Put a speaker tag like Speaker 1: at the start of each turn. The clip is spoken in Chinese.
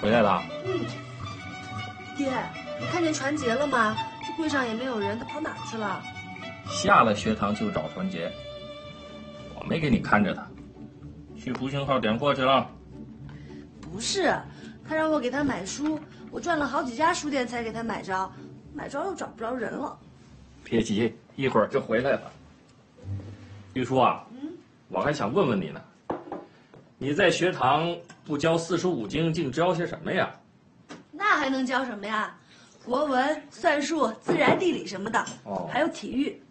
Speaker 1: 回来了。
Speaker 2: 爹，你看见传杰了吗？这柜上也没有人，他跑哪去了？
Speaker 1: 下了学堂就找传杰，我没给你看着他，去复兴号点过去了。
Speaker 2: 不是，他让我给他买书，我转了好几家书店才给他买着，买着又找不着人了。
Speaker 1: 别急，一会儿就回来了。玉书啊，我还想问问你呢，你在学堂不教45经，净教些什么呀？
Speaker 2: 那还能教什么呀？国文、算术、自然、地理什么的，
Speaker 1: 哦，
Speaker 2: 还有体育。